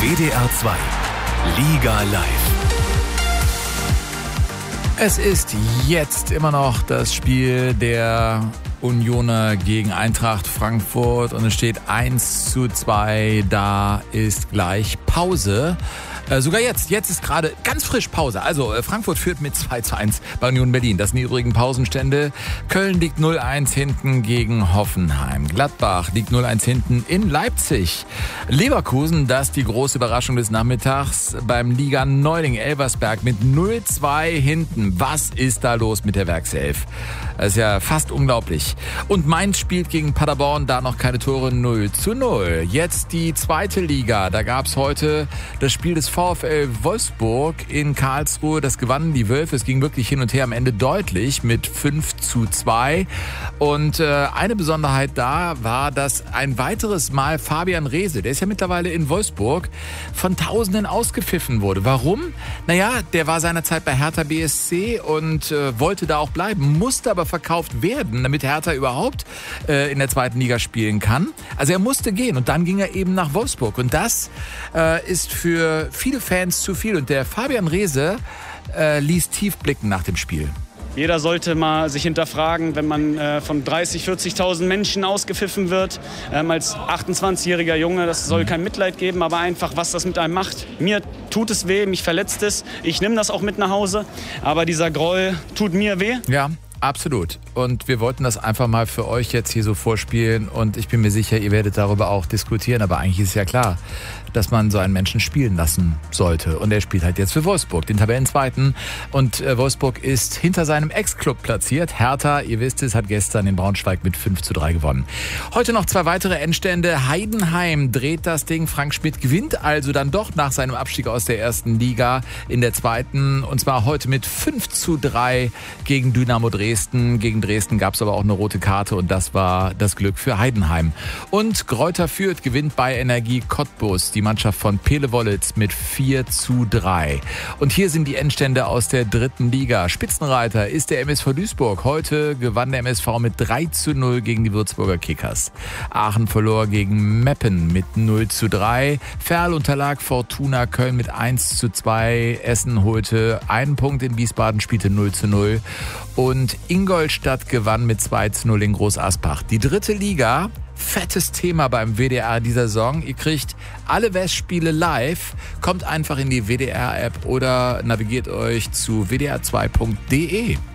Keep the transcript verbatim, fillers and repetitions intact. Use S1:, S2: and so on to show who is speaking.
S1: W D R zwei Liga Live.
S2: Es ist jetzt immer noch das Spiel der Unioner gegen Eintracht Frankfurt und es steht eins zu zwei. Da ist gleich Pause. Äh, sogar jetzt. Jetzt ist gerade ganz frisch Pause. Also äh, Frankfurt führt mit zwei zu eins bei Union Berlin. Das sind die übrigen Pausenstände. Köln liegt null eins hinten gegen Hoffenheim. Gladbach liegt null eins hinten in Leipzig. Leverkusen, das ist die große Überraschung des Nachmittags, beim Liga Neuling Elversberg mit null zwei hinten. Was ist da los mit der Werkself? Das ist ja fast unglaublich. Und Mainz spielt gegen Paderborn, da noch keine Tore, null zu null. Jetzt die zweite Liga. Da gab es heute das Spiel des VfL Wolfsburg in Karlsruhe. Das gewannen die Wölfe. Es ging wirklich hin und her, am Ende deutlich mit fünf zu zwei. Und äh, eine Besonderheit da war, dass ein weiteres Mal Fabian Reese, der ist ja mittlerweile in Wolfsburg, von Tausenden ausgepfiffen wurde. Warum? Naja, der war seinerzeit bei Hertha B S C und äh, wollte da auch bleiben, musste aber verkauft werden, damit Hertha überhaupt äh, in der zweiten Liga spielen kann. Also er musste gehen und dann ging er eben nach Wolfsburg. Und das äh, ist für viele Fans zu viel. Und der Fabian Reese äh, ließ tief blicken nach dem Spiel.
S3: Jeder sollte mal sich hinterfragen, wenn man äh, von dreißig, vierzigtausend Menschen ausgepfiffen wird, ähm, als achtundzwanzigjähriger Junge. Das soll kein Mitleid geben, aber einfach, was das mit einem macht. Mir tut es weh, mich verletzt es. Ich nehme das auch mit nach Hause, aber dieser Groll tut mir weh.
S2: Ja. Absolut. Und wir wollten das einfach mal für euch jetzt hier so vorspielen und ich bin mir sicher, ihr werdet darüber auch diskutieren, aber eigentlich ist ja klar, dass man so einen Menschen spielen lassen sollte. Und er spielt halt jetzt für Wolfsburg, den Tabellenzweiten. Und äh, Wolfsburg ist hinter seinem Ex-Club platziert. Hertha, ihr wisst es, hat gestern in Braunschweig mit fünf zu drei gewonnen. Heute noch zwei weitere Endstände. Heidenheim dreht das Ding. Frank Schmidt gewinnt also dann doch nach seinem Abstieg aus der ersten Liga in der zweiten. Und zwar heute mit fünf zu drei gegen Dynamo Dresden. Gegen Dresden gab es aber auch eine rote Karte und das war das Glück für Heidenheim. Und Greuther Fürth gewinnt bei Energie Cottbus. Die Mannschaft von Pele Wollitz mit vier zu drei. Und hier sind die Endstände aus der dritten Liga. Spitzenreiter ist der M S V Duisburg. Heute gewann der M S V mit drei zu null gegen die Würzburger Kickers. Aachen verlor gegen Meppen mit null zu drei. Ferl unterlag Fortuna Köln mit eins zu zwei. Essen holte einen Punkt in Wiesbaden, spielte null zu null. Und Ingolstadt gewann mit zwei zu null in Groß Aspach. Die dritte Liga, fettes Thema beim W D R dieser Saison. Ihr kriegt alle Westspiele live. Kommt einfach in die W D R-App oder navigiert euch zu w d r zwei punkt d e.